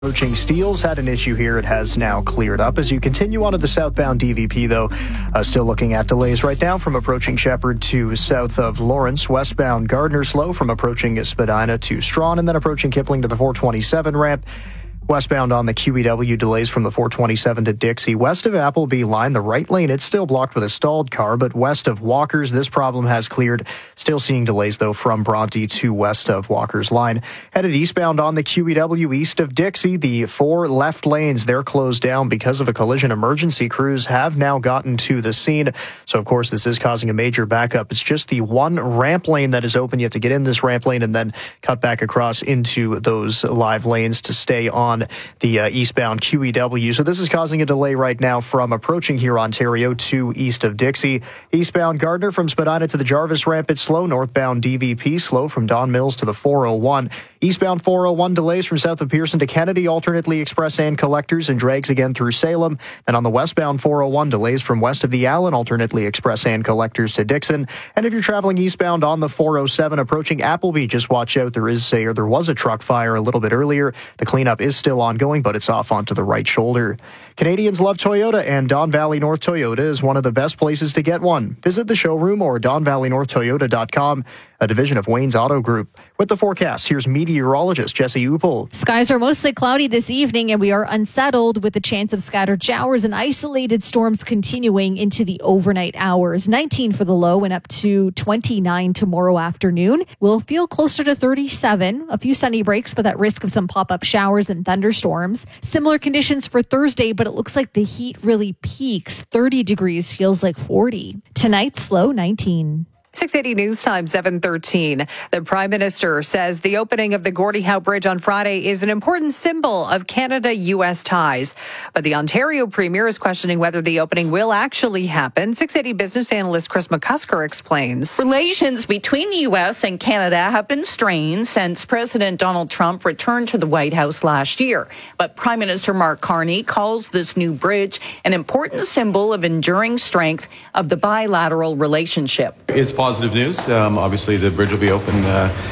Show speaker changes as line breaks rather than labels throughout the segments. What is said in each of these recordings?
Approaching Steeles had an issue here. It has now cleared up. As you continue onto the southbound DVP, though, still looking at delays right now from approaching Shepherd to south of Lawrence. Westbound Gardner slow from approaching Spadina to Strawn, and then approaching Kipling to the 427 ramp. Westbound on the QEW, delays from the 427 to Dixie. West of Appleby line, the right lane, it's still blocked with a stalled car, but west of Walker's, this problem has cleared. Still seeing delays, though, from Bronte to west of Walker's line. Headed eastbound on the QEW east of Dixie, the 4 left lanes, they're closed down because of a collision. Emergency crews have now gotten to the scene. So, of course, this is causing a major backup. It's just the one ramp lane that is open. You have to get in this ramp lane and then cut back across into those live lanes to stay on the eastbound QEW. So this is causing a delay right now from approaching here Ontario to east of Dixie. Eastbound Gardner from Spadina to the Jarvis ramp, it's slow. Northbound DVP slow from Don Mills to the 401. Eastbound 401 delays from south of Pearson to Kennedy, alternately express and collectors, and drags again through Salem. And on the westbound 401, delays from west of the Allen, alternately express and collectors to Dixon. And if you're traveling eastbound on the 407 approaching Appleby, just watch out. There was a truck fire a little bit earlier. The cleanup is still ongoing, but it's off onto the right shoulder. Canadians love Toyota, and Don Valley North Toyota is one of the best places to get one. Visit the showroom or DonValleyNorthToyota.com, a division of Wayne's Auto Group. With the forecast, here's meteorologist Jesse Uppel.
Skies are mostly cloudy this evening, and we are unsettled with the chance of scattered showers and isolated storms continuing into the overnight hours. 19 for the low and up to 29 tomorrow afternoon. We'll feel closer to 37. A few sunny breaks, but at risk of some pop-up showers and thunderstorms. Similar conditions for Thursday, but it looks like the heat really peaks. 30 degrees feels like 40. Tonight's low 19.
680 News Time, 7:13. The Prime Minister says the opening of the Gordie Howe Bridge on Friday is an important symbol of Canada-U.S. ties. But the Ontario Premier is questioning whether the opening will actually happen. 680 business analyst Chris McCusker explains.
Relations between the U.S. and Canada have been strained since President Donald Trump returned to the White House last year. But Prime Minister Mark Carney calls this new bridge an important symbol of enduring strength of the bilateral relationship.
It's positive news. Obviously, the bridge will be open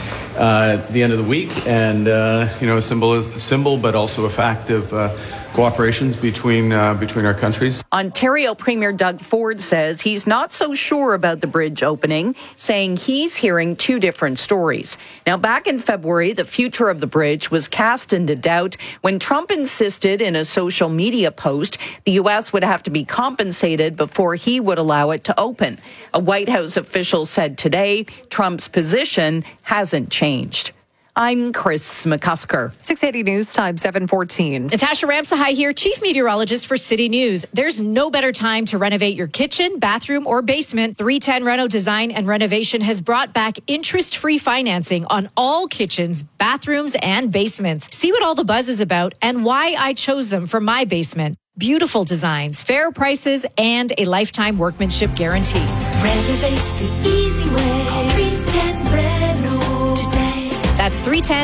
at the end of the week, and a symbol, but also a fact of cooperations between our countries.
Ontario Premier Doug Ford says he's not so sure about the bridge opening, saying he's hearing two different stories. Now, back in February, the future of the bridge was cast into doubt when Trump insisted in a social media post the U.S. would have to be compensated before he would allow it to open. A White House official said today Trump's position hasn't changed. I'm Chris McCusker.
680 News Time, 7:14.
Natasha Ramsahai here, Chief Meteorologist for City News. There's no better time to renovate your kitchen, bathroom, or basement. 310 Reno Design and Renovation has brought back interest-free financing on all kitchens, bathrooms, and basements. See what all the buzz is about and why I chose them for my basement. Beautiful designs, fair prices, and a lifetime workmanship guarantee.
Renovate the easy way. Call 310 Reno today.
That's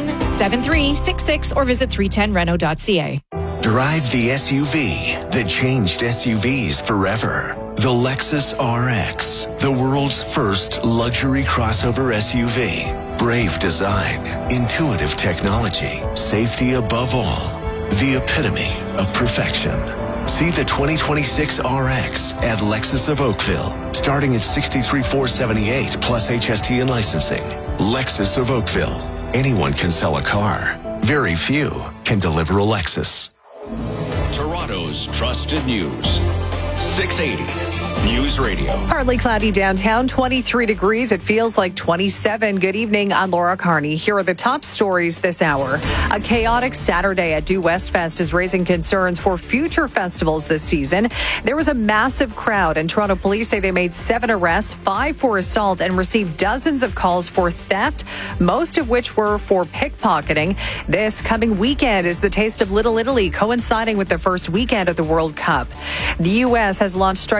310-7366 or visit 310reno.ca.
Drive the SUV that changed SUVs forever. The Lexus RX, the world's first luxury crossover SUV. Brave design, intuitive technology, safety above all. The epitome of perfection. See the 2026 RX at Lexus of Oakville, starting at $63,478 plus HST and licensing. Lexus of Oakville. Anyone can sell a car. Very few can deliver a Lexus.
Toronto's trusted news. 680 News Radio.
Partly cloudy downtown, 23 degrees. It feels like 27. Good evening. I'm Laura Carney. Here are the top stories this hour. A chaotic Saturday at Due West Fest is raising concerns for future festivals this season. There was a massive crowd, and Toronto police say they made 7 arrests, 5 for assault, and received dozens of calls for theft, most of which were for pickpocketing. This coming weekend is the Taste of Little Italy, coinciding with the first weekend of the World Cup. The U.S. has launched strikes against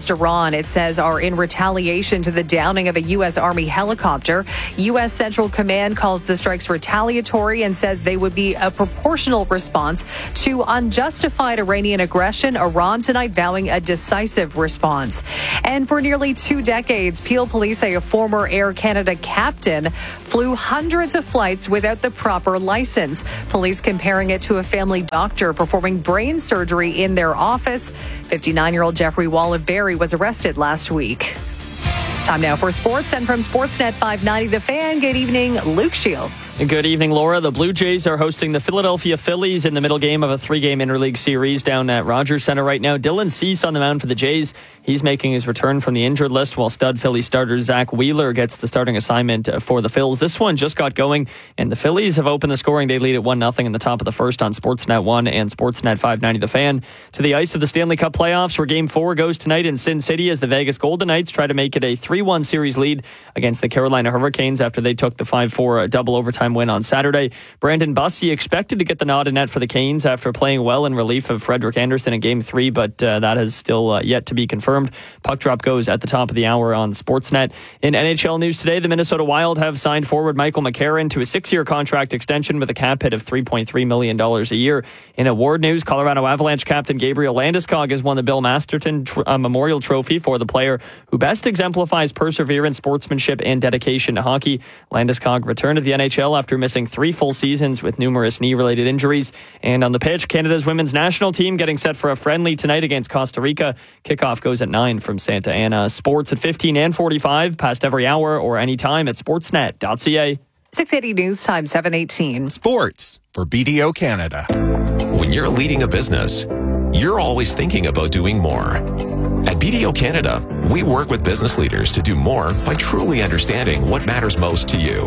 against Iran, it says, are in retaliation to the downing of a U.S. Army helicopter. U.S. Central Command calls the strikes retaliatory and says they would be a proportional response to unjustified Iranian aggression. Iran tonight vowing a decisive response. And for nearly 2 decades, Peel police say a former Air Canada captain flew hundreds of flights without the proper license. Police comparing it to a family doctor performing brain surgery in their office. 59-year-old Jeffrey Wallaberry was arrested last week. Time now for sports, and from Sportsnet 590 The Fan, good evening, Luke Shields.
Good evening, Laura. The Blue Jays are hosting the Philadelphia Phillies in the middle game of a 3-game interleague series down at Rogers Center right now. Dylan Cease on the mound for the Jays. He's making his return from the injured list, while stud Philly starter Zach Wheeler gets the starting assignment for the Phils. This one just got going, and the Phillies have opened the scoring. They lead at 1-0 in the top of the first on Sportsnet 1 and Sportsnet 590 The Fan. To the ice of the Stanley Cup playoffs, where Game 4 goes tonight in Sin City as the Vegas Golden Knights try to make it a 3-1 series lead against the Carolina Hurricanes after they took the 5-4 double overtime win on Saturday. Brandon Bussey expected to get the nod in net for the Canes after playing well in relief of Frederik Andersen in Game 3, but that has still yet to be confirmed. Puck drop goes at the top of the hour on Sportsnet. In NHL news today, the Minnesota Wild have signed forward Michael McCarron to a 6-year contract extension with a cap hit of $3.3 million a year. In award news, Colorado Avalanche captain Gabriel Landeskog has won the Bill Masterton Memorial Trophy for the player who best exemplifies perseverance, sportsmanship, and dedication to hockey. Landeskog returned to the NHL after missing 3 full seasons with numerous knee-related injuries. And on the pitch, Canada's women's national team getting set for a friendly tonight against Costa Rica. Kickoff goes at 9 from Santa Ana. Sports at 15 and 45, past every hour or anytime at sportsnet.ca.
680 News Time, 7:18.
Sports for BDO Canada.
When you're leading a business, you're always thinking about doing more. At BDO Canada, we work with business leaders to do more by truly understanding what matters most to you.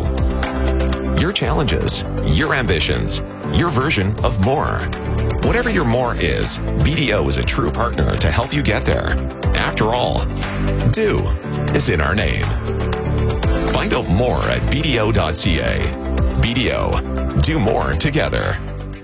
Your challenges, your ambitions, your version of more. Whatever your more is, BDO is a true partner to help you get there. After all, do is in our name. Find out more at BDO.ca. BDO, do more together.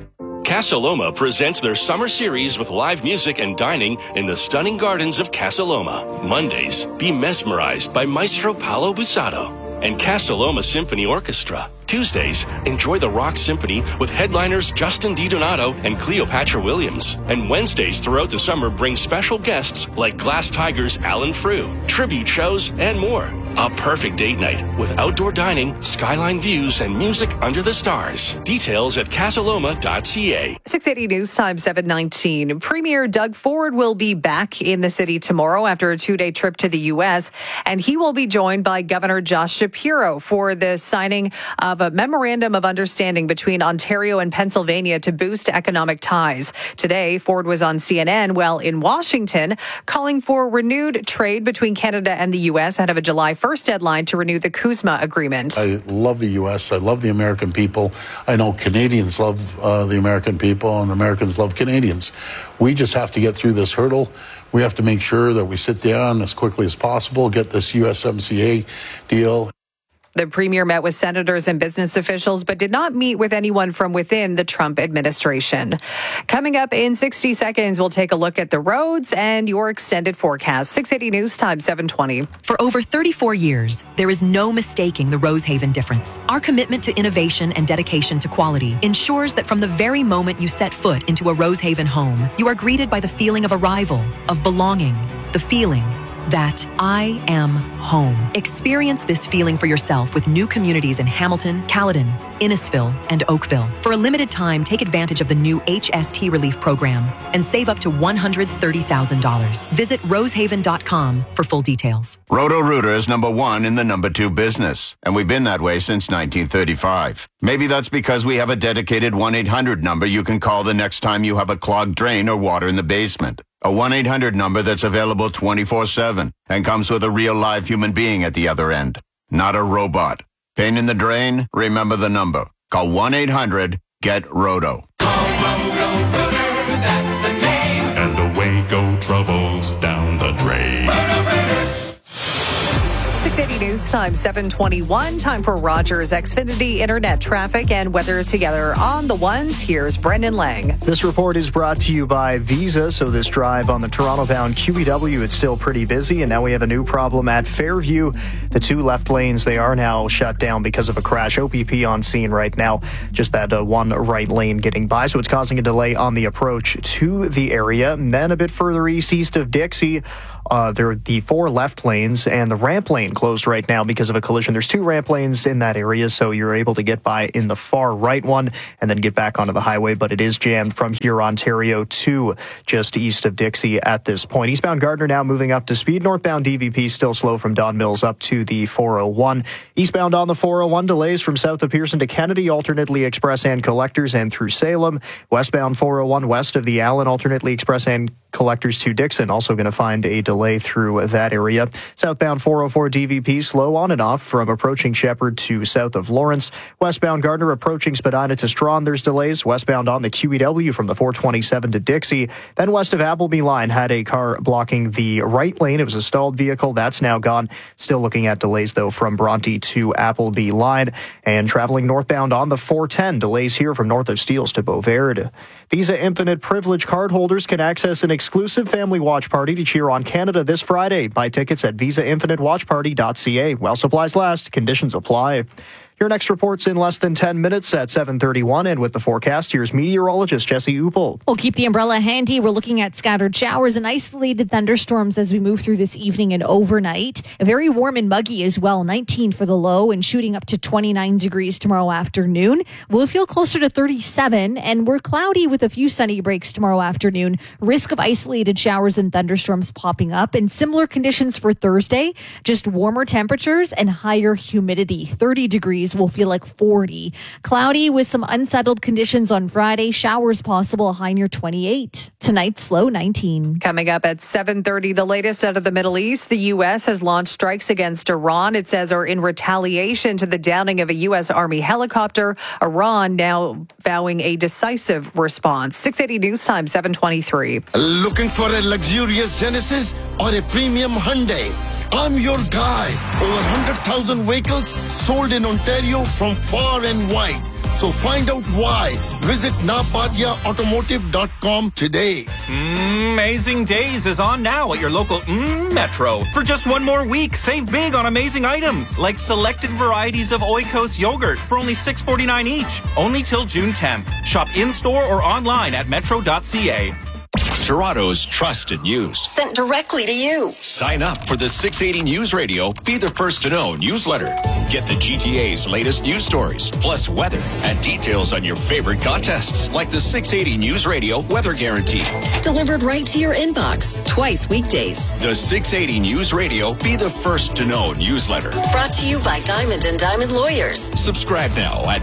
Casa Loma presents their summer series with live music and dining in the stunning gardens of Casa Loma. Mondays, be mesmerized by Maestro Paolo Busato and Casa Loma Symphony Orchestra. Tuesdays, enjoy the Rock Symphony with headliners Justin DiDonato and Cleopatra Williams. And Wednesdays throughout the summer bring special guests like Glass Tigers Alan Frew, tribute shows, and more. A perfect date night with outdoor dining, skyline views, and music under the stars. Details at casaloma.ca.
680 News Time, 7:19. Premier Doug Ford will be back in the city tomorrow after a 2-day trip to the U.S., and he will be joined by Governor Josh Shapiro for the signing of a memorandum of understanding between Ontario and Pennsylvania to boost economic ties. Today, Ford was on CNN while in Washington calling for renewed trade between Canada and the U.S. ahead of a July 1st deadline to renew the CUSMA agreement.
I love the U.S. I love the American people. I know Canadians love the American people, and Americans love Canadians. We just have to get through this hurdle. We have to make sure that we sit down as quickly as possible, get this USMCA deal.
The premier met with senators and business officials, but did not meet with anyone from within the Trump administration. Coming up in 60 seconds, we'll take a look at the roads and your extended forecast. 680 News Time, 7:20.
For over 34 years, there is no mistaking the Rosehaven difference. Our commitment to innovation and dedication to quality ensures that from the very moment you set foot into a Rosehaven home, you are greeted by the feeling of arrival, of belonging, the feeling that I am home. Experience this feeling for yourself with new communities in Hamilton, Caledon, Innisfil, and Oakville. For a limited time, take advantage of the new HST Relief Program and save up to $130,000. Visit rosehaven.com for full details.
Roto-Rooter is number 1 in the number 2 business, and we've been that way since 1935. Maybe that's because we have a dedicated 1-800 number you can call the next time you have a clogged drain or water in the basement. A 1-800 number that's available 24/7 and comes with a real live human being at the other end, not a robot. Pain in the drain? Remember the number. Call 1-800-GET-ROTO.
Call Roto-Rooter, that's the name. And away go troubles down the drain. Roto-Rooter.
680 News Time, 7:21. Time for Rogers Xfinity Internet traffic and weather together on the ones. Here's Brendan Lang.
This report is brought to you by Visa. So this drive on the Toronto-bound QEW, it's still pretty busy. And now we have a new problem at Fairview. The two left lanes, they are now shut down because of a crash. OPP on scene right now. Just that one right lane getting by. So it's causing a delay on the approach to the area. And then a bit further east of Dixie, there are the four left lanes and the ramp lane closed right now because of a collision. There's two ramp lanes in that area, so you're able to get by in the far right one and then get back onto the highway, but it is jammed from here, Ontario, to just east of Dixie at this point. Eastbound Gardner now moving up to speed. Northbound DVP still slow from Don Mills up to the 401. Eastbound on the 401, delays from south of Pearson to Kennedy, alternately express and collectors, and through Salem. Westbound 401 west of the Allen, alternately express and collectors to Dixon, also going to find a delay through that area. Southbound 404 DVP slow on and off from approaching Shepherd to south of Lawrence. Westbound Gardner approaching Spadina to Strawn, there's delays. Westbound on the QEW from the 427 to Dixie. Then west of Appleby line had a car blocking the right lane. It was a stalled vehicle. That's now gone. Still looking at delays though from Bronte to Appleby line. And traveling northbound on the 410, delays here from north of Steeles to Beauverde. Visa Infinite Privilege cardholders can access an exclusive family watch party to cheer on Canada this Friday. Buy tickets at visainfinitewatchparty.ca. While supplies last, conditions apply. Your next report's in less than 10 minutes at 7:31. And with the forecast, here's meteorologist Jesse Uppel.
We'll keep the umbrella handy. We're looking at scattered showers and isolated thunderstorms as we move through this evening and overnight. Very warm and muggy as well. 19 for the low and shooting up to 29 degrees tomorrow afternoon. We'll feel closer to 37, and we're cloudy with a few sunny breaks tomorrow afternoon. Risk of isolated showers and thunderstorms popping up, and similar conditions for Thursday. Just warmer temperatures and higher humidity. 30 degrees will feel like 40. Cloudy with some unsettled conditions on Friday. Showers possible, a high near 28. Tonight's low 19.
Coming up at 7:30, the latest out of the Middle East. The U.S. has launched strikes against Iran. It says are in retaliation to the downing of a U.S. Army helicopter. Iran now vowing a decisive response. 680 News Time, 7:23.
Looking for a luxurious Genesis or a premium Hyundai? I'm your guy. Over 100,000 vehicles sold in Ontario from far and wide. So find out why. Visit napadiaautomotive.com today.
Amazing Days is on now at your local Metro. For just one more week, save big on amazing items like selected varieties of Oikos yogurt for only $6.49 each. Only till June 10th. Shop in-store or online at metro.ca.
Toronto's trusted news.
Sent directly to you.
Sign up for the 680 News Radio Be the First to Know newsletter. Get the GTA's latest news stories, plus weather and details on your favorite contests, like the 680 News Radio Weather Guarantee.
Delivered right to your inbox, twice weekdays.
The 680 News Radio Be the First to Know newsletter.
Brought to you by Diamond and Diamond Lawyers.
Subscribe now at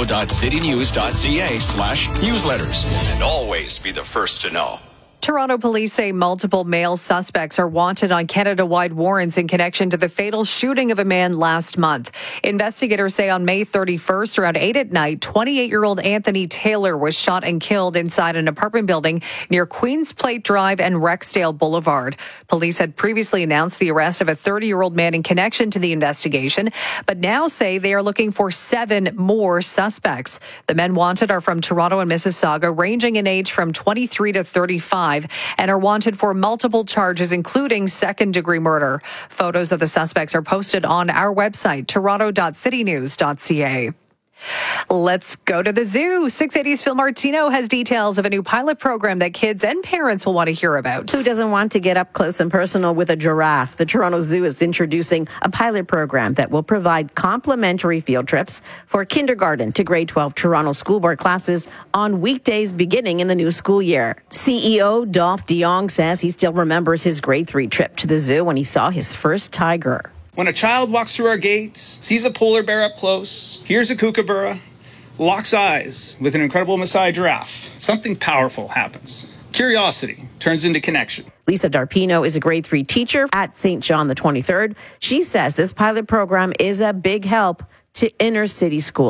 toronto.citynews.ca/newsletters. And always be the first to know.
Toronto police say multiple male suspects are wanted on Canada-wide warrants in connection to the fatal shooting of a man last month. Investigators say on May 31st, around 8 at night, 28-year-old Anthony Taylor was shot and killed inside an apartment building near Queens Plate Drive and Rexdale Boulevard. Police had previously announced the arrest of a 30-year-old man in connection to the investigation, but now say they are looking for 7 more suspects. The men wanted are from Toronto and Mississauga, ranging in age from 23 to 35. And are wanted for multiple charges, including second-degree murder. Photos of the suspects are posted on our website, toronto.citynews.ca. Let's go to the zoo. 680's Phil Martino has details of a new pilot program that kids and parents will want to hear about.
Who doesn't want to get up close and personal with a giraffe? The Toronto Zoo is introducing a pilot program that will provide complimentary field trips for kindergarten to grade 12 Toronto School Board classes on weekdays beginning in the new school year. CEO Dolph DeYoung says he still remembers his grade 3 trip to the zoo when he saw his first tiger.
When a child walks through our gates, sees a polar bear up close, hears a kookaburra, locks eyes with an incredible Maasai giraffe, something powerful happens. Curiosity turns into connection.
Lisa Darpino is a grade 3 teacher at St. John the 23rd. She says this pilot program is a big help to inner city schools.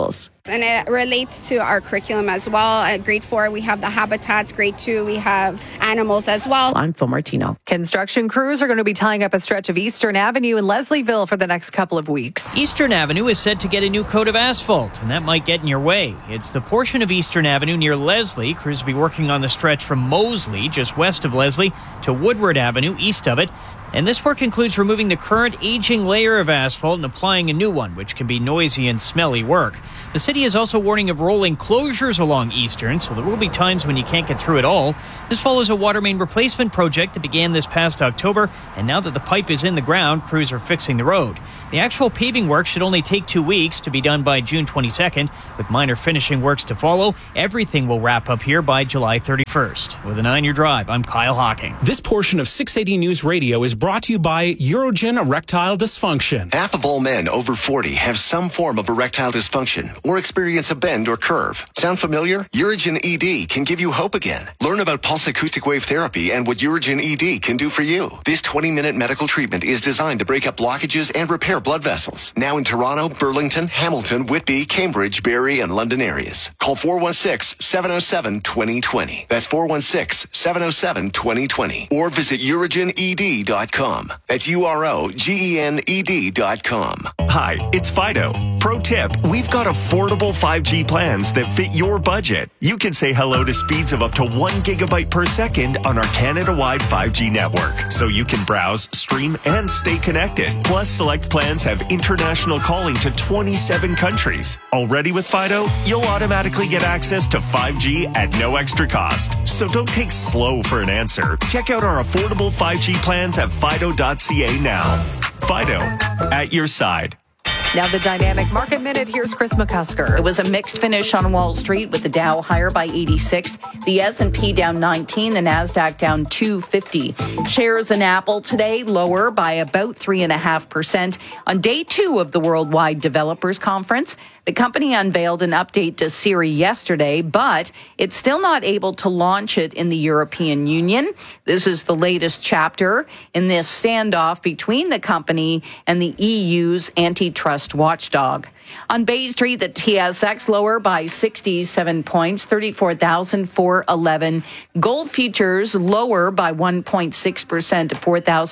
And it relates to our curriculum as well. At grade 4, we have the habitats. Grade 2, we have animals as well.
I'm Phil Martino.
Construction crews are going to be tying up a stretch of Eastern Avenue in Leslieville for the next couple of weeks.
Eastern Avenue is set to get a new coat of asphalt, and that might get in your way. It's the portion of Eastern Avenue near Leslie. Crews will be working on the stretch from Moseley, just west of Leslie, to Woodward Avenue, east of it. And this work includes removing the current aging layer of asphalt and applying a new one, which can be noisy and smelly work. The city is also warning of rolling closures along Eastern, so there will be times when you can't get through at all. This follows a water main replacement project that began this past October, and now that the pipe is in the ground, crews are fixing the road. The actual paving work should only take 2 weeks to be done by June 22nd, with minor finishing works to follow. Everything will wrap up here by July 31st. With a 9-year drive, I'm Kyle Hocking.
This portion of 680 News Radio is brought to you by Urogen Erectile Dysfunction.
Half of all men over 40 have some form of erectile dysfunction or experience a bend or curve. Sound familiar? Urogen ED can give you hope again. Learn about pulse acoustic wave therapy and what Urogen ED can do for you. This 20-minute medical treatment is designed to break up blockages and repair blood vessels. Now in Toronto, Burlington, Hamilton, Whitby, Cambridge, Barrie, and London areas. Call 416-707-2020. That's 416-707-2020. Or visit urogened.com. That's UROGENED.com.
Hi, it's Fido. Pro tip, we've got affordable 5G plans that fit your budget. You can say hello to speeds of up to 1 gigabyte per second on our Canada-wide 5G network, so you can browse, stream, and stay connected. Plus, select plans have international calling to 27 countries. Already with Fido, you'll automatically get access to 5G at no extra cost. So don't take slow for an answer. Check out our affordable 5G plans at fido.ca now. Fido, at your side.
Now the Dynamic Market Minute. Here's Chris McCusker.
It was a mixed finish on Wall Street with the Dow higher by 86, the S&P down 19, the Nasdaq down 250. Shares in Apple today lower by about 3.5%. On day 2 of the Worldwide Developers Conference, the company unveiled an update to Siri yesterday, but it's still not able to launch it in the European Union. This is the latest chapter in this standoff between the company and the EU's antitrust watchdog. On Bay Street, the TSX lower by 67 points, 34,411. Gold futures lower by 1.6% to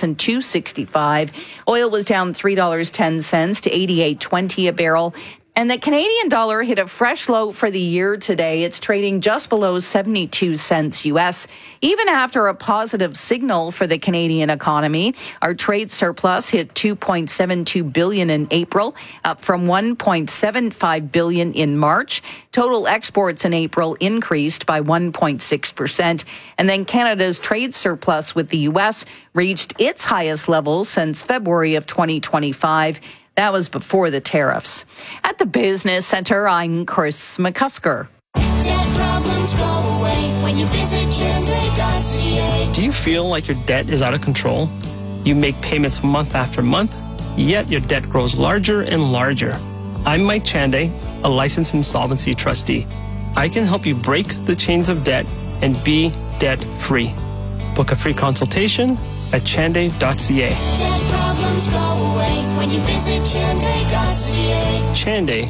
4,265. Oil was down $3.10 to 88.20 a barrel. And the Canadian dollar hit a fresh low for the year today. It's trading just below 72 cents U.S. Even after a positive signal for the Canadian economy, our trade surplus hit $2.72 billion in April, up from $1.75 billion in March. Total exports in April increased by 1.6%. And then Canada's trade surplus with the U.S. reached its highest level since February of 2025. That was before the tariffs. At the Business Center, I'm Chris McCusker.
Debt problems go away when you visit Chande.ca.
Do you feel like your debt is out of control? You make payments month after month, yet your debt grows larger and larger. I'm Mike Chande, a licensed insolvency trustee. I can help you break the chains of debt and be debt-free. Book a free consultation at Chande.ca.
Debt problems go away when you visit Chande.ca.
Chande,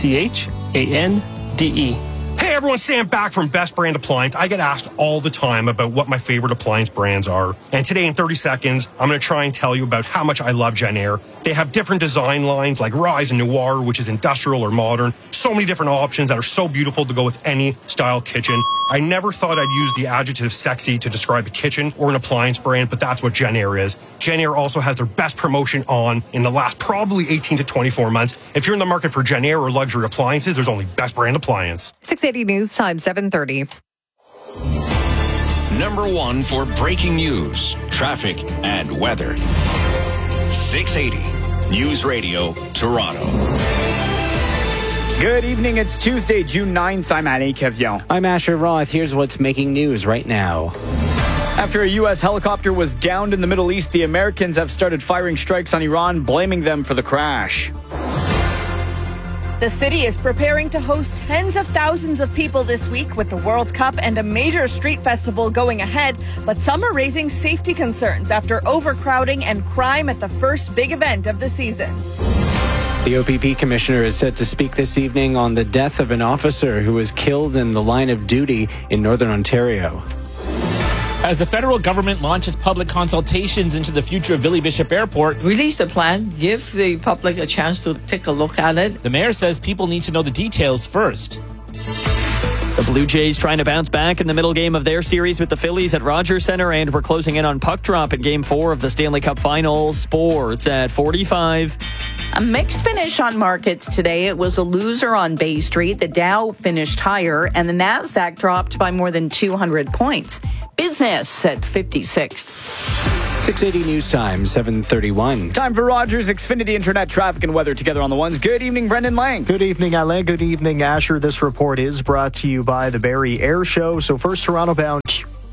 C-H-A-N-D-E.
Hey everyone, Sam back from Best Brand Appliance. I get asked all the time about what my favorite appliance brands are. And today in 30 seconds, I'm going to try and tell you about how much I love Genair. They have different design lines like Rise and Noir, which is industrial or modern. So many different options that are so beautiful to go with any style kitchen. I never thought I'd use the adjective sexy to describe a kitchen or an appliance brand, but that's what Genair is. Genair also has their best promotion on in the last probably 18 to 24 months. If you're in the market for Genair or luxury appliances, there's only Best Brand Appliance.
680 News Time, 7:30.
Number 1 for breaking news, traffic, and weather. 680 News Radio, Toronto.
Good evening. It's Tuesday, June 9th. I'm Alain Cavion.
I'm Asher Roth. Here's what's making news right now.
After a U.S. helicopter was downed in the Middle East, the Americans have started firing strikes on Iran, blaming them for the crash.
The city is preparing to host tens of thousands of people this week with the World Cup and a major street festival going ahead, but some are raising safety concerns after overcrowding and crime at the first big event of the season.
The OPP commissioner is set to speak this evening on the death of an officer who was killed in the line of duty in Northern Ontario.
As the federal government launches public consultations into the future of Billy Bishop Airport,
release the plan, give the public a chance to take a look at it.
The mayor says people need to know the details first. The Blue Jays trying to bounce back in the middle game of their series with the Phillies at Rogers Centre, and we're closing in on puck drop in Game 4 of the Stanley Cup Finals. Sports at 45.
A mixed finish on markets today. It was a loser on Bay Street. The Dow finished higher, and the Nasdaq dropped by more than 200 points. Business at 56.
680 News Time, 7:31.
Time for Rogers Xfinity Internet traffic and weather together on the ones. Good evening, Brendan Lang.
Good evening, Alain. Good evening, Asher. This report is brought to you by the Barrie Air Show. So first, Toronto bound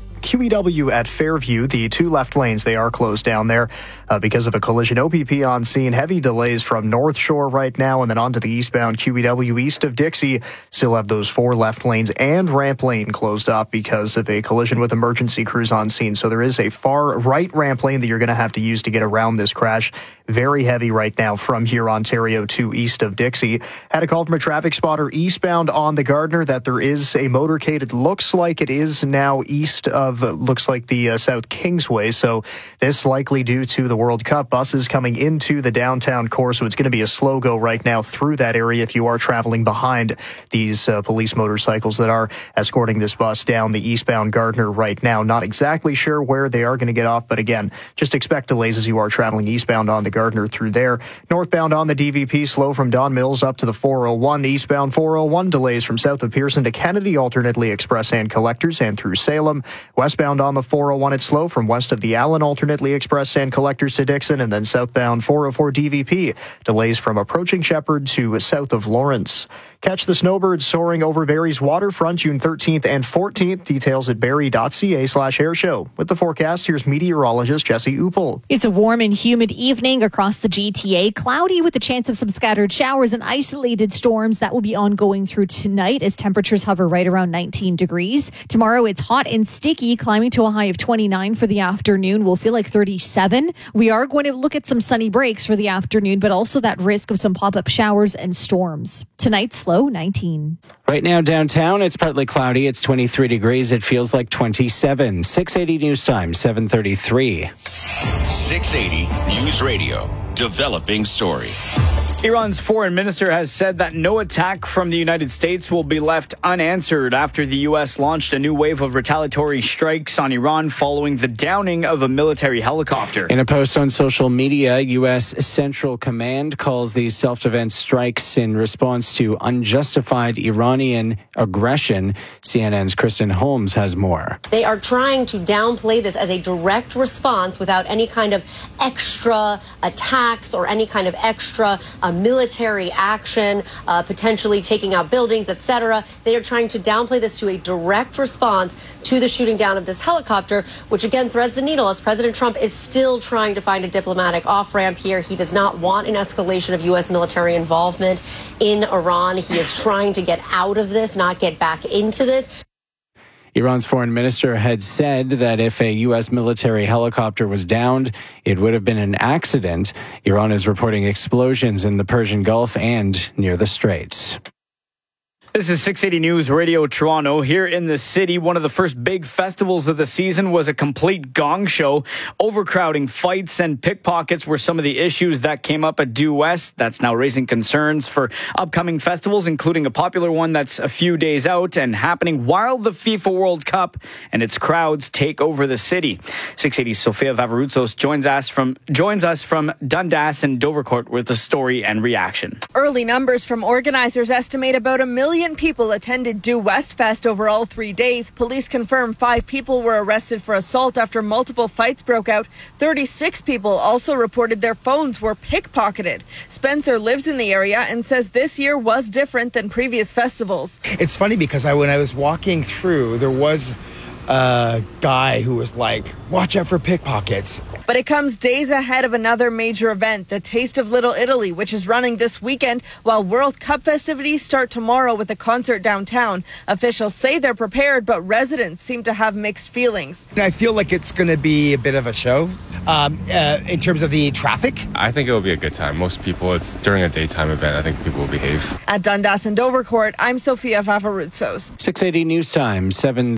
QEW at Fairview. The two left lanes, they are closed down there because of a collision. OPP on scene. Heavy delays from North Shore right now, and then onto the eastbound QEW east of Dixie. Still have those four left lanes and ramp lane closed up because of a collision with emergency crews on scene. So there is a far right ramp lane that you're going to have to use to get around this crash. Very heavy right now from here, Ontario to east of Dixie. Had a call from a traffic spotter eastbound on the Gardner that there is a motorcade. It looks like it is now east of, looks like the South Kingsway. So this likely due to the World Cup. Buses coming into the downtown core. So it's going to be a slow go right now through that area if you are traveling behind these police motorcycles that are escorting this bus down the eastbound Gardner right now. Not exactly sure where they are going to get off, but again, just expect delays as you are traveling eastbound on the Gardner through there. Northbound on the DVP, slow from Don Mills up to the 401. Eastbound 401 delays from south of Pearson to Kennedy, alternately express and collectors, and through Salem. Westbound on the 401, it's slow from west of the Allen, alternately express and collectors to Dixon, and then southbound 404 DVP. Delays from approaching Shepherd to south of Lawrence. Catch the snowbirds soaring over Barrie's waterfront June 13th and 14th. Details at barrie.ca/airshow. With the forecast, here's meteorologist Jesse Uppel.
It's a warm and humid evening across the GTA. Cloudy with a chance of some scattered showers and isolated storms that will be ongoing through tonight as temperatures hover right around 19 degrees. Tomorrow, it's hot and sticky, climbing to a high of 29 for the afternoon. We'll feel like 37. We are going to look at some sunny breaks for the afternoon, but also that risk of some pop-up showers and storms. Tonight's low 19.
Right now downtown, it's partly cloudy. It's 23 degrees. It feels like 27. 680 News Time, 7:33.
680 News Radio. Developing story.
Iran's foreign minister has said that no attack from the United States will be left unanswered after the U.S. launched a new wave of retaliatory strikes on Iran following the downing of a military helicopter.
In a post on social media, U.S. Central Command calls these self-defense strikes in response to unjustified Iranian aggression. CNN's Kristen Holmes has more.
They are trying to downplay this as a direct response without any kind of extra attacks or any kind of extra military action, potentially taking out buildings, etc. They are trying to downplay this to a direct response to the shooting down of this helicopter, which again threads the needle as President Trump is still trying to find a diplomatic off-ramp here. He does not want an escalation of U.S. military involvement in Iran. He is trying to get out of this, not get back into this.
Iran's foreign minister had said that if a U.S. military helicopter was downed, it would have been an accident. Iran is reporting explosions in the Persian Gulf and near the Straits.
This is 680 News Radio Toronto. Here in the city, one of the first big festivals of the season was a complete gong show. Overcrowding, fights, and pickpockets were some of the issues that came up at Due West. That's now raising concerns for upcoming festivals, including a popular one that's a few days out and happening while the FIFA World Cup and its crowds take over the city. 680 Sofia Vavaroutsos joins us from Dundas and Dovercourt with the story and reaction.
Early numbers from organizers estimate about 1 million people attended Due West Fest over all 3 days. Police confirm 5 people were arrested for assault after multiple fights broke out. 36 people also reported their phones were pickpocketed. Spencer lives in the area and says this year was different than previous festivals.
It's funny because when I was walking through, there was a guy who was like, watch out for pickpockets.
But it comes days ahead of another major event, the Taste of Little Italy, which is running this weekend, while World Cup festivities start tomorrow with a concert downtown. Officials say they're prepared, but residents seem to have mixed feelings.
I feel like it's going to be a bit of a show in terms of the traffic.
I think it will be a good time. Most people, it's during a daytime event. I think people will behave.
At Dundas and Dovercourt, I'm Sophia Favaruzos.
680 News Time,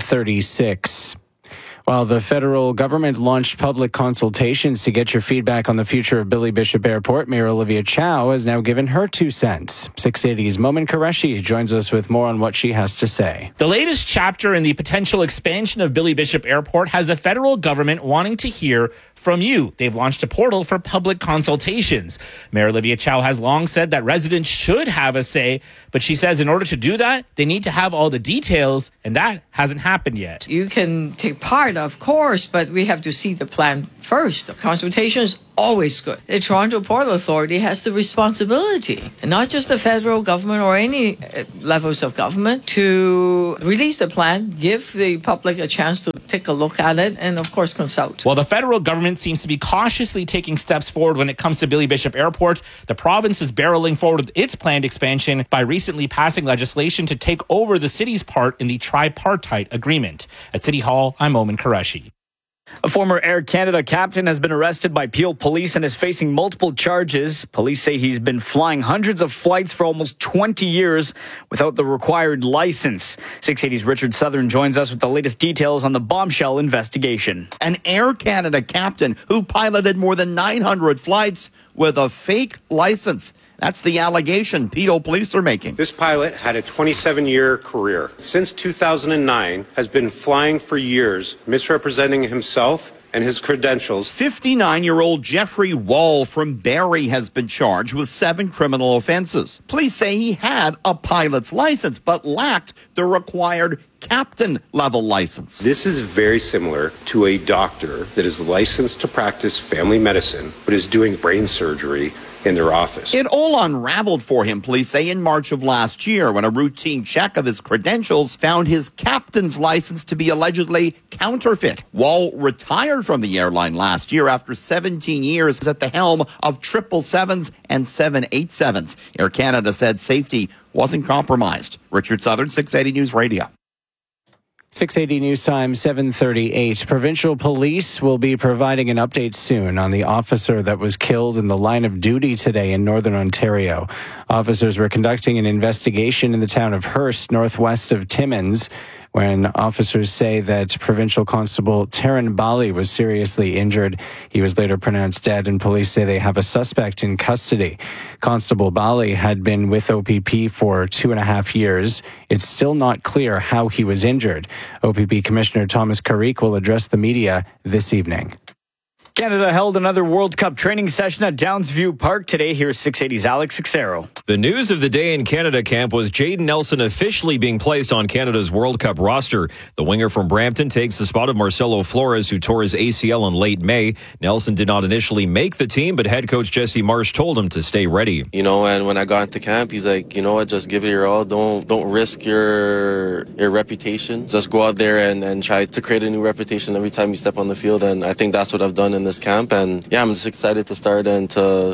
7:36. While the federal government launched public consultations to get your feedback on the future of Billy Bishop Airport, Mayor Olivia Chow has now given her 2 cents. 680's Momin Qureshi joins us with more on what she has to say.
The latest chapter in the potential expansion of Billy Bishop Airport has the federal government wanting to hear from you. They've launched a portal for public consultations. Mayor Olivia Chow has long said that residents should have a say, but she says in order to do that, they need to have all the details, and that hasn't happened yet.
You can take part, of course, but we have to see the plan first. The consultation is always good. The Toronto Port Authority has the responsibility, and not just the federal government or any levels of government, to release the plan, give the public a chance to take a look at it, and of course consult.
While the federal government seems to be cautiously taking steps forward when it comes to Billy Bishop Airport, the province is barreling forward with its planned expansion by recently passing legislation to take over the city's part in the tripartite agreement. At City Hall, I'm Momin Qureshi.
A former Air Canada captain has been arrested by Peel Police and is facing multiple charges. Police say he's been flying hundreds of flights for almost 20 years without the required license. 680's Richard Southern joins us with the latest details on the bombshell investigation.
An Air Canada captain who piloted more than 900 flights with a fake license. That's the allegation Peel Police are making.
This pilot had a 27-year career. Since 2009, has been flying for years, misrepresenting himself and his credentials.
59-year-old Jeffrey Wall from Barrie has been charged with 7 criminal offenses. Police say he had a pilot's license, but lacked the required captain-level license.
This is very similar to a doctor that is licensed to practice family medicine, but is doing brain surgery in their office.
It all unraveled for him, police say, in March of last year when a routine check of his credentials found his captain's license to be allegedly counterfeit. Wall retired from the airline last year after 17 years at the helm of 777s and 787s. Air Canada said safety wasn't compromised. Richard Southern, 680 News Radio.
680 News Time, 7:38. Provincial police will be providing an update soon on the officer that was killed in the line of duty today in Northern Ontario. Officers were conducting an investigation in the town of Hearst, northwest of Timmins, when officers say that Provincial Constable Taryn Bali was seriously injured. He was later pronounced dead, and police say they have a suspect in custody. Constable Bali had been with OPP for 2.5 years. It's still not clear how he was injured. OPP Commissioner Thomas Carrick will address the media this evening.
Canada held another World Cup training session at Downsview Park today. Here's 680's Alex Sixero.
The news of the day in Canada camp was Jayden Nelson officially being placed on Canada's World Cup roster. The winger from Brampton takes the spot of Marcelo Flores, who tore his ACL in late May. Nelson did not initially make the team, but head coach Jesse Marsh told him to stay ready.
You know, and when I got into camp, he's like, you know what, just give it your all. Don't risk your reputation. Just go out there and try to create a new reputation every time you step on the field. And I think that's what I've done in this camp, and yeah, I'm just excited to start and to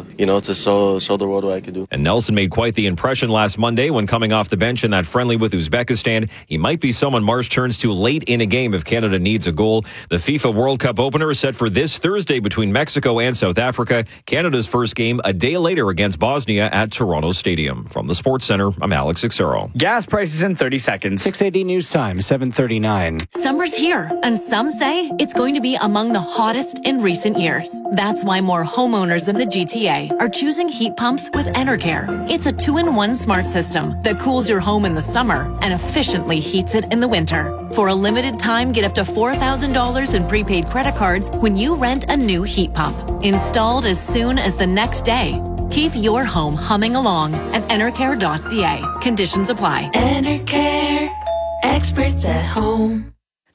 show the world what I can do.
And Nelson made quite the impression last Monday when coming off the bench in that friendly with Uzbekistan. He might be someone Marsh turns to late in a game if Canada needs a goal. The FIFA World Cup opener is set for this Thursday between Mexico and South Africa. Canada's first game a day later against Bosnia at Toronto Stadium. From the Sports Center, I'm Alex Sixero.
Gas prices in 30 seconds.
680 News Time, 7:39.
Summer's here, and some say it's going to be among the hottest in recent years. That's why more homeowners in the GTA are choosing heat pumps with Enercare. It's a 2-in-1 smart system that cools your home in the summer and efficiently heats it in the winter. For a limited time, get up to $4,000 in prepaid credit cards when you rent a new heat pump. Installed as soon as the next day. Keep your home humming along at Enercare.ca. Conditions apply.
Enercare, experts at home.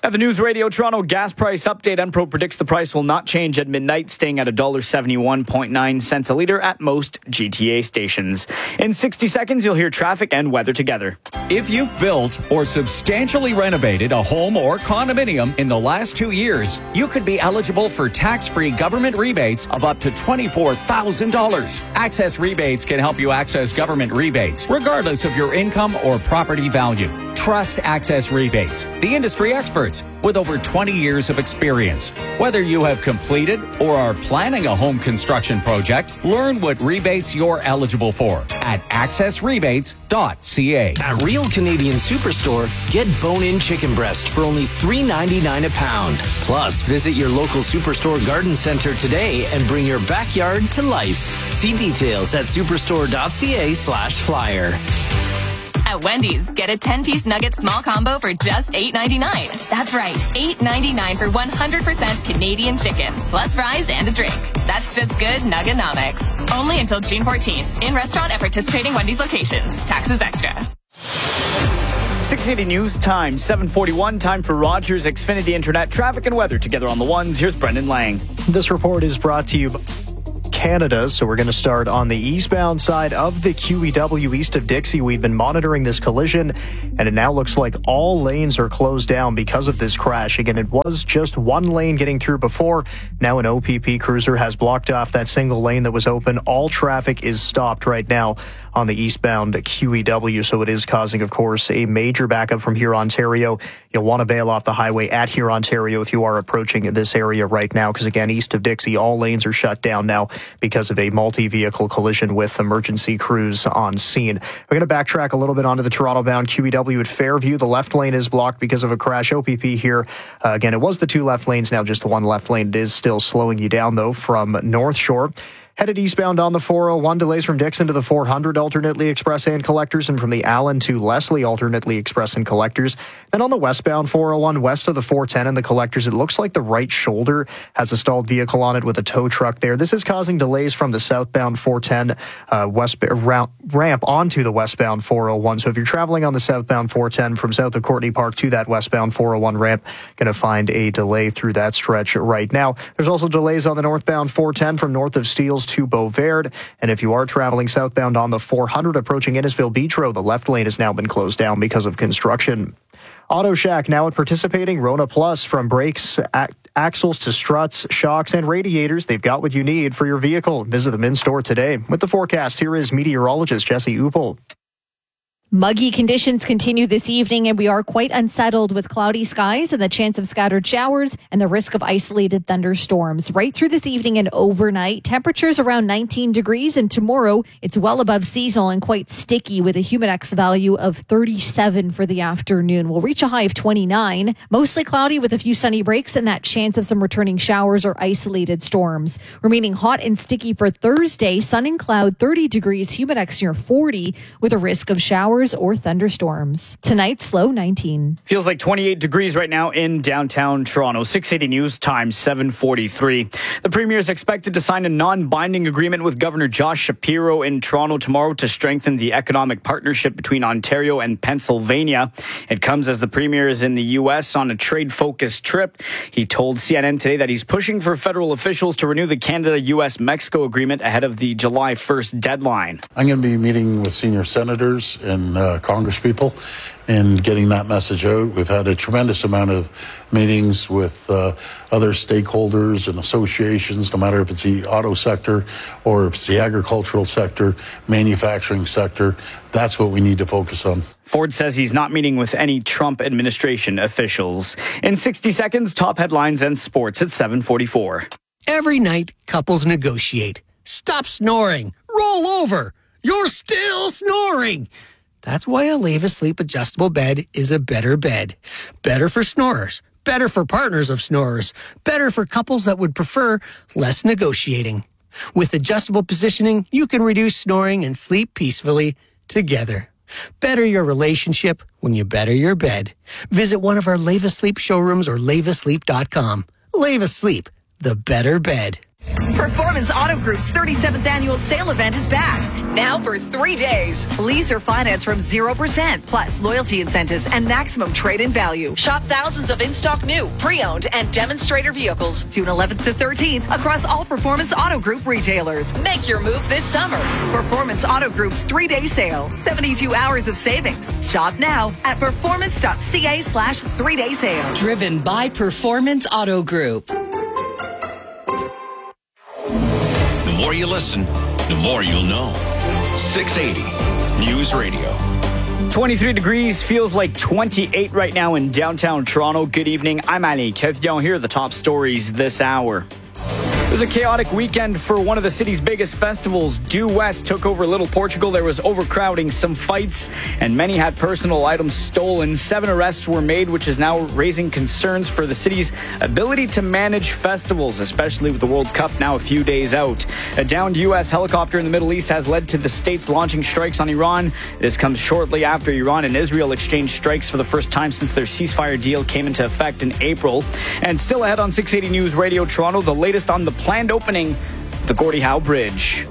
At the News Radio Toronto gas price update, Enpro predicts the price will not change at midnight, staying at $1.71.9 a litre at most GTA stations. In 60 seconds, you'll hear traffic and weather together.
If you've built or substantially renovated a home or condominium in the last 2 years, you could be eligible for tax-free government rebates of up to $24,000. Access Rebates can help you access government rebates, regardless of your income or property value. Trust Access Rebates, the industry experts with over 20 years of experience. Whether you have completed or are planning a home construction project, learn what rebates you're eligible for at accessrebates.ca.
At Real Canadian Superstore, get bone-in chicken breast for only $3.99 a pound. Plus, visit your local Superstore garden center today and bring your backyard to life. See details at superstore.ca/flyer.
At Wendy's, get a 10-piece nugget small combo for just $8.99. That's right, $8.99 for 100% Canadian chicken, plus fries and a drink. That's just good Nuggenomics. Only until June 14th. In restaurant at participating Wendy's locations. Taxes extra.
680 News Time, 7:41. Time for Rogers Xfinity Internet traffic and weather together on the ones. Here's Brendan Lang.
This report is brought to you by Canada. So we're going to start on the eastbound side of the QEW east of Dixie. We've been monitoring this collision, and it now looks like all lanes are closed down because of this crash. Again, it was just one lane getting through before. Now an OPP cruiser has blocked off that single lane that was open. All traffic is stopped right now on the eastbound QEW, so it is causing, of course, a major backup from Huron, Ontario. You'll want to bail off the highway at Huron, Ontario if you are approaching this area right now, because again, east of Dixie, all lanes are shut down now because of a multi-vehicle collision with emergency crews on scene. We're going to backtrack a little bit onto the Toronto-bound QEW at Fairview. The left lane is blocked because of a crash. OPP here, again, it was the two left lanes, now just the one left lane. It is still slowing you down, though, from North Shore. Headed eastbound on the 401, delays from Dixon to the 400, alternately express and collectors, and from the Allen to Leslie, alternately express and collectors. Then on the westbound 401, west of the 410 and the collectors, it looks like the right shoulder has a stalled vehicle on it with a tow truck there. This is causing delays from the southbound 410 ramp onto the westbound 401. So if you're traveling on the southbound 410 from south of Courtney Park to that westbound 401 ramp, going to find a delay through that stretch right now. There's also delays on the northbound 410 from north of Steeles to Beauvert. And if you are traveling southbound on the 400 approaching Innisfil Beach Road, the left lane has now been closed down because of construction. Auto Shack now at participating Rona Plus. From brakes, axles to struts, shocks, and radiators, they've got what you need for your vehicle. Visit them in store today. With the forecast, here is meteorologist Jesse Uppel.
Muggy conditions continue this evening, and we are quite unsettled with cloudy skies and the chance of scattered showers and the risk of isolated thunderstorms. Right through this evening and overnight, temperatures around 19 degrees, and tomorrow it's well above seasonal and quite sticky with a humidex value of 37 for the afternoon. We'll reach a high of 29. Mostly cloudy with a few sunny breaks and that chance of some returning showers or isolated storms. Remaining hot and sticky for Thursday, sun and cloud, 30 degrees, humidex near 40 with a risk of showers or thunderstorms. Tonight's low 19.
Feels like 28 degrees right now in downtown Toronto. 680 News Time, 7:43. The Premier is expected to sign a non-binding agreement with Governor Josh Shapiro in Toronto tomorrow to strengthen the economic partnership between Ontario and Pennsylvania. It comes as the Premier is in the U.S. on a trade-focused trip. He told CNN today that he's pushing for federal officials to renew the Canada-U.S.-Mexico agreement ahead of the July 1st deadline.
I'm going to be meeting with senior senators and congresspeople and getting that message out. We've had a tremendous amount of meetings with other stakeholders and associations, no matter if it's the auto sector or if it's the agricultural sector, manufacturing sector. That's what we need to focus on.
Ford says he's not meeting with any Trump administration officials. In 60 seconds, top headlines and sports at 7:44.
Every night, couples negotiate. Stop snoring. Roll over. You're still snoring. That's why a Leva Sleep adjustable bed is a better bed. Better for snorers. Better for partners of snorers. Better for couples that would prefer less negotiating. With adjustable positioning, you can reduce snoring and sleep peacefully together. Better your relationship when you better your bed. Visit one of our Leva Sleep showrooms or levasleep.com. Leva Sleep, the better bed.
Perform
Performance Auto Group's 37th annual sale event is back. Now for 3 days. Lease or finance from 0%, plus loyalty incentives and maximum trade-in value. Shop thousands of in-stock new, pre-owned, and demonstrator vehicles June 11th to 13th across all Performance Auto Group retailers. Make your move this summer. Performance Auto Group's 3-day sale. 72 hours of savings. Shop now at performance.ca/3-day sale.
Driven by Performance Auto Group.
The more you listen, the more you'll know. 680 News Radio.
23 degrees, feels like 28 right now in downtown Toronto. Good evening. I'm Ali Kefyon. Here are the top stories this hour. It was a chaotic weekend for one of the city's biggest festivals. Due West took over Little Portugal. There was overcrowding, some fights, and many had personal items stolen. 7 arrests were made, which is now raising concerns for the city's ability to manage festivals, especially with the World Cup now a few days out. A downed U.S. helicopter in the Middle East has led to the states launching strikes on Iran. This comes shortly after Iran and Israel exchanged strikes for the first time since their ceasefire deal came into effect in April. And still ahead on 680 News Radio Toronto, the latest on the planned opening of the Gordie Howe Bridge.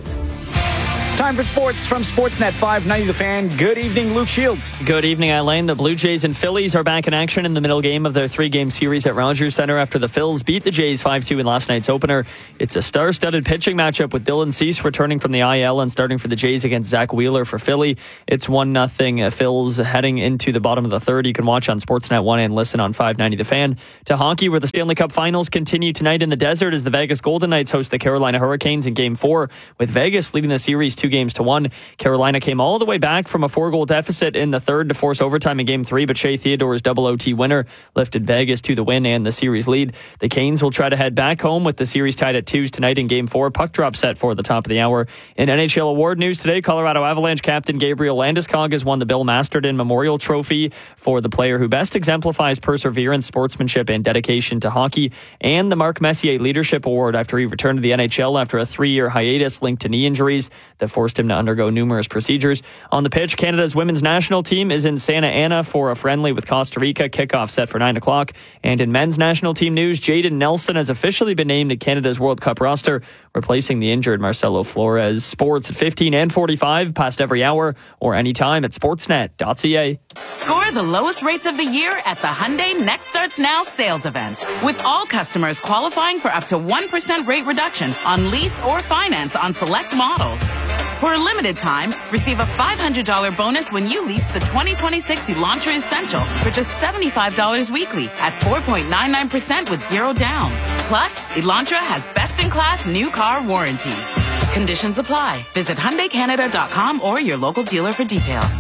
Time for sports from Sportsnet 590 The Fan. Good evening, Luke Shields.
Good evening, Alain. The Blue Jays and Phillies are back in action in the middle game of their 3-game series at Rogers Centre after the Phils beat the Jays 5-2 in last night's opener. It's a star-studded pitching matchup with Dylan Cease returning from the IL and starting for the Jays against Zach Wheeler for Philly. It's 1-0 Phils heading into the bottom of the third. You can watch on Sportsnet 1 and listen on 590 The Fan. To hockey, where the Stanley Cup Finals continue tonight in the desert as the Vegas Golden Knights host the Carolina Hurricanes in Game 4, with Vegas leading the series 2-1. Carolina came all the way back from a 4-goal deficit in the third to force overtime in Game 3, but Shea Theodore's double OT winner lifted Vegas to the win and the series lead. The Canes will try to head back home with the series tied at 2 tonight in Game 4. Puck drop set for the top of the hour. In NHL award news today, Colorado Avalanche captain Gabriel Landeskog has won the Bill Masterton Memorial Trophy for the player who best exemplifies perseverance, sportsmanship, and dedication to hockey, and the Marc Messier Leadership Award after he returned to the NHL after a 3-year hiatus linked to knee injuries that forced him to undergo numerous procedures. On the pitch, Canada's women's national team is in Santa Ana for a friendly with Costa Rica. Kickoff set for 9 o'clock. And in men's national team news, Jaden Nelson has officially been named to Canada's World Cup roster, replacing the injured Marcelo Flores. Sports at 15 and 45, past every hour or anytime at sportsnet.ca.
Score the lowest rates of the year at the Hyundai Next Starts Now sales event, with all customers qualifying for up to 1% rate reduction on lease or finance on select models. For a limited time, receive a $500 bonus when you lease the 2026 Elantra Essential for just $75 weekly at 4.99% with 0 down. Plus, Elantra has best-in-class new car warranty. Conditions apply. Visit HyundaiCanada.com or your local dealer for details.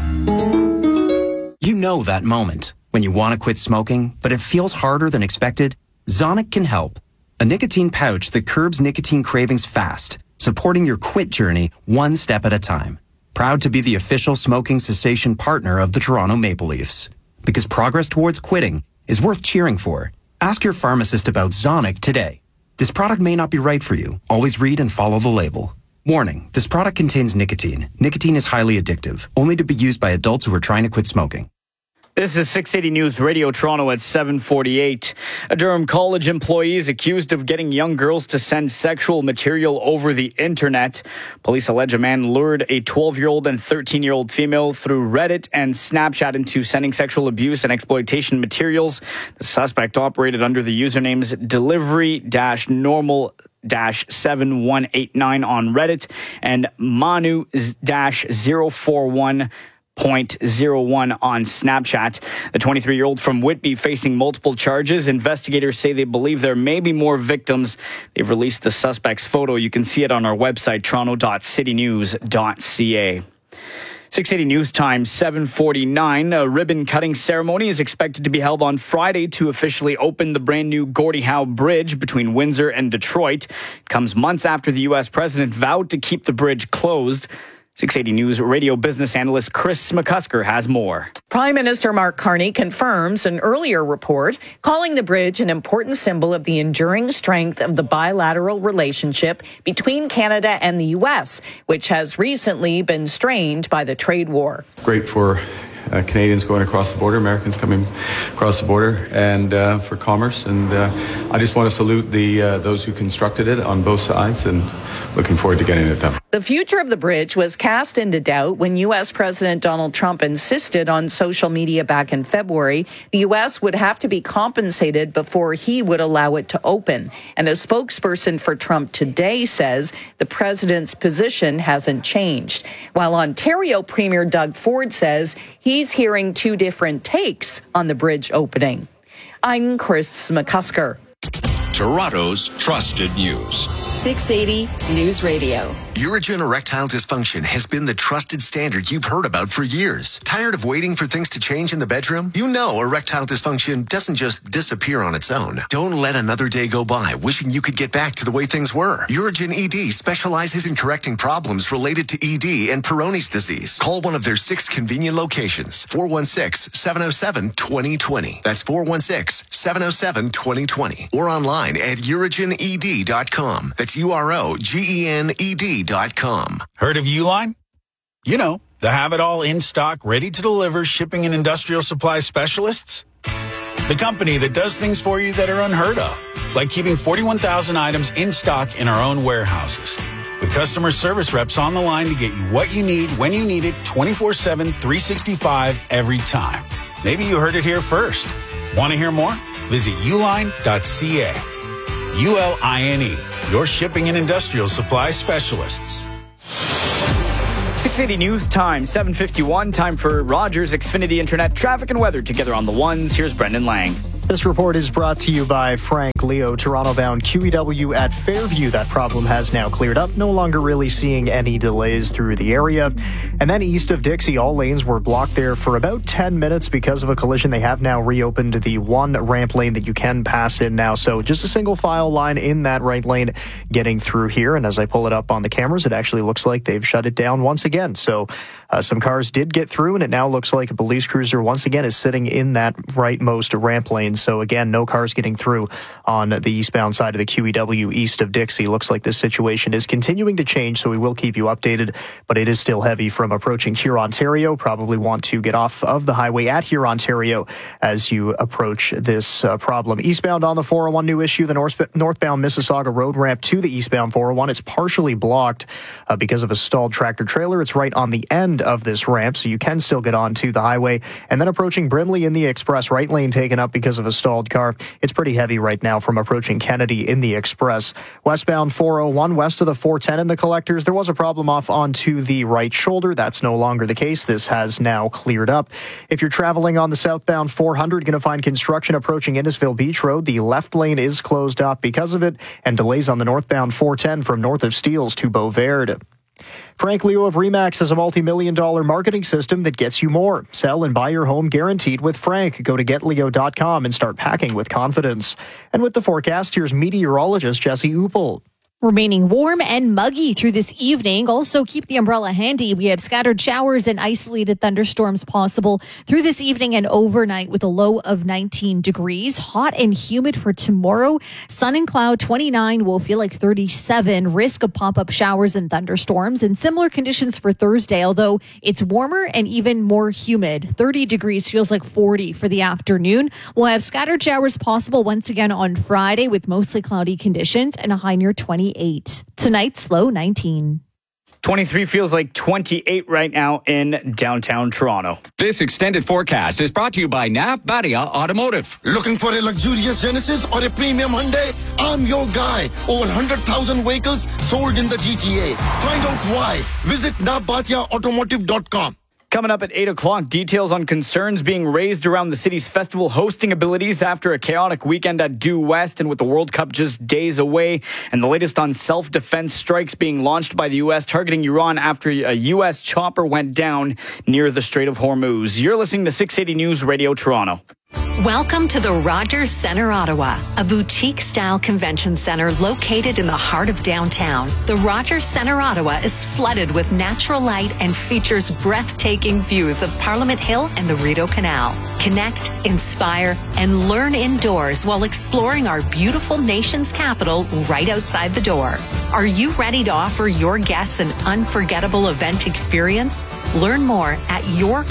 You know that moment when you want to quit smoking, but it feels harder than expected? Zonic can help. A nicotine pouch that curbs nicotine cravings fast, supporting your quit journey one step at a time. Proud to be the official smoking cessation partner of the Toronto Maple Leafs. Because progress towards quitting is worth cheering for. Ask your pharmacist about Zonic today. This product may not be right for you. Always read and follow the label. Warning, this product contains nicotine. Nicotine is highly addictive, only to be used by adults who are trying to quit smoking.
This is 680 News Radio Toronto at 7:48. A Durham College employee is accused of getting young girls to send sexual material over the internet. Police allege a man lured a 12-year-old and 13-year-old female through Reddit and Snapchat into sending sexual abuse and exploitation materials. The suspect operated under the usernames delivery-normal-7189 on Reddit and Manu-041.01 on Snapchat. The 23-year-old from Whitby facing multiple charges. Investigators say they believe there may be more victims. They've released the suspect's photo. You can see it on our website, toronto.citynews.ca. 680 News Time, 7:49. A ribbon-cutting ceremony is expected to be held on Friday to officially open the brand-new Gordie Howe Bridge between Windsor and Detroit. It comes months after the U.S. president vowed to keep the bridge closed. 680 News radio business analyst Chris McCusker has more.
Prime Minister Mark Carney confirms an earlier report calling the bridge an important symbol of the enduring strength of the bilateral relationship between Canada and the U.S., which has recently been strained by the trade war.
Great for
Canadians going across the border, Americans coming across the border, and for commerce. And I just want to salute those who constructed it on both sides, and looking forward to getting it done.
The future of the bridge was cast into doubt when U.S. President Donald Trump insisted on social media back in February the U.S. would have to be compensated before he would allow it to open. And a spokesperson for Trump today says the president's position hasn't changed. While Ontario Premier Doug Ford says he's hearing two different takes on the bridge opening. I'm Chris McCusker.
Toronto's trusted news.
680 News Radio.
Urigen erectile dysfunction has been the trusted standard you've heard about for years. Tired of waiting for things to change in the bedroom? You know erectile dysfunction doesn't just disappear on its own. Don't let another day go by wishing you could get back to the way things were. Urigen ED specializes in correcting problems related to ED and Peyronie's disease. Call one of their 6 convenient locations. 416-707-2020. That's 416-707-2020. Or online at urigened.com. That's UROGENED.com.
Heard of Uline? You know, the have-it-all in-stock, ready-to-deliver shipping and industrial supply specialists. The company that does things for you that are unheard of, like keeping 41,000 items in stock in our own warehouses. With customer service reps on the line to get you what you need, when you need it, 24/7, 365, every time. Maybe you heard it here first. Want to hear more? Visit uline.ca. ULINE, your shipping and industrial supply specialists.
680 News Time, 7:51. Time for Rogers Xfinity Internet traffic and weather together on the ones. Here's Brendan Lang.
This report is brought to you by Frank Leo, Toronto-bound QEW at Fairview. That problem has now cleared up. No longer really seeing any delays through the area. And then east of Dixie, all lanes were blocked there for about 10 minutes because of a collision. They have now reopened the one ramp lane that you can pass in now. So just a single file line in that right lane getting through here. And as I pull it up on the cameras, it actually looks like they've shut it down once again. So some cars did get through, and it now looks like a police cruiser once again is sitting in that rightmost ramp lane. So again, no cars getting through on the eastbound side of the QEW east of Dixie. Looks like this situation is continuing to change, so we will keep you updated, but it is still heavy from approaching Hurontario. Probably want to get off of the highway at Hurontario as you approach this problem. Eastbound on the 401, new issue, the northbound Mississauga road ramp to the eastbound 401. It's partially blocked because of a stalled tractor trailer. It's right on the end of this ramp, so you can still get onto the highway. And then approaching Brimley in the express, right lane taken up because of a stalled car. It's pretty heavy right now from approaching Kennedy in the express. Westbound 401 west of the 410 in the collectors, there was a problem off onto the right shoulder. That's no longer the case. This has now cleared up. If you're traveling on the southbound 400, going to find construction approaching Innisfil Beach Road. The left lane is closed off because of it, and delays on the northbound 410 from north of Steeles to Beauverde. Frank Leo of RE/MAX has a multi-million-dollar marketing system that gets you more. Sell and buy your home guaranteed with Frank. Go to getleo.com and start packing with confidence. And with the forecast, here's meteorologist Jesse Uppel.
Remaining warm and muggy through this evening. Also, keep the umbrella handy. We have scattered showers and isolated thunderstorms possible through this evening and overnight with a low of 19 degrees. Hot and humid for tomorrow. Sun and cloud 29 will feel like 37. Risk of pop-up showers and thunderstorms. And similar conditions for Thursday, although it's warmer and even more humid. 30 degrees feels like 40 for the afternoon. We'll have scattered showers possible once again on Friday with mostly cloudy conditions and a high near 28. Tonight's low 19.
23 feels like 28 right now in downtown Toronto.
This extended forecast is brought to you by Nav Badia Automotive.
Looking for a luxurious Genesis or a premium Hyundai? I'm your guy. Over 100,000 vehicles sold in the GTA. Find out why. Visit navbatiaautomotive.com.
Coming up at 8 o'clock, details on concerns being raised around the city's festival hosting abilities after a chaotic weekend at Due West and with the World Cup just days away. And the latest on self-defense strikes being launched by the U.S. targeting Iran after a U.S. chopper went down near the Strait of Hormuz. You're listening to 680 News Radio Toronto.
Welcome to the Rogers Centre Ottawa, a boutique-style convention center located in the heart of downtown. The Rogers Centre Ottawa is flooded with natural light and features breathtaking views of Parliament Hill and the Rideau Canal. Connect, inspire, and learn indoors while exploring our beautiful nation's capital right outside the door. Are you ready to offer your guests an unforgettable event experience?
Learn more at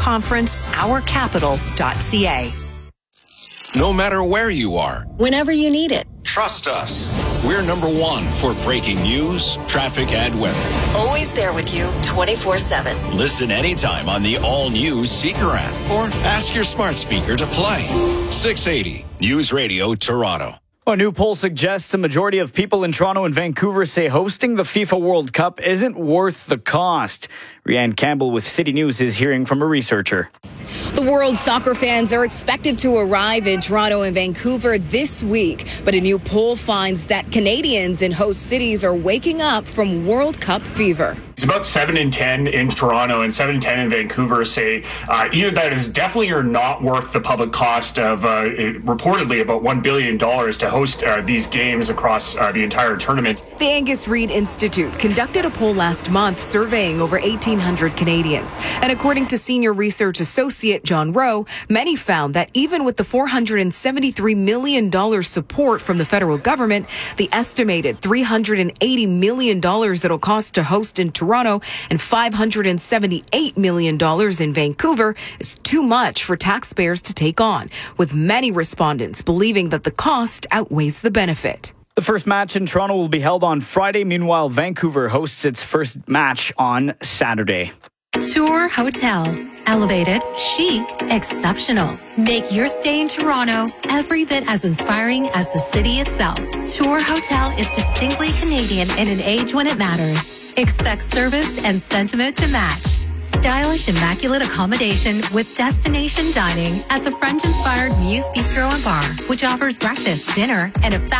yourconferenceourcapital.ca.
No matter where you are,
Whenever you need it.
trust us. We're number one for breaking news, traffic, and weather.
Always there with you 24/7.
Listen anytime on the all-new Seeker app or ask your smart speaker to play. 680 News Radio Toronto.
A new poll suggests a majority of people in Toronto and Vancouver say hosting the FIFA World Cup isn't worth the cost. Rianne Campbell with City News is hearing from a researcher.
The world soccer fans are expected to arrive in Toronto and Vancouver this week, but a new poll finds that Canadians in host cities are waking up from World Cup fever.
It's about 7 in 10 in Toronto and 7 in 10 in Vancouver say either that is definitely or not worth the public cost of reportedly about $1 billion to host these games across the entire tournament.
The Angus Reid Institute conducted a poll last month surveying over 1,800 Canadians. And according to senior research associate John Rowe, many found that even with the $473 million support from the federal government, the estimated $380 million that'll cost to host in Toronto and $578 million in Vancouver is too much for taxpayers to take on, with many respondents believing that the cost outweighs the benefit.
The first match in Toronto will be held on Friday. Meanwhile, Vancouver hosts its first match on Saturday.
Tour Hotel. Elevated, chic, exceptional. Make your stay in Toronto every bit as inspiring as the city itself. Tour Hotel is distinctly Canadian in an age when it matters. Expect service and sentiment to match. Stylish, immaculate accommodation with destination dining at the French-inspired Muse Bistro and Bar, which offers breakfast, dinner, and a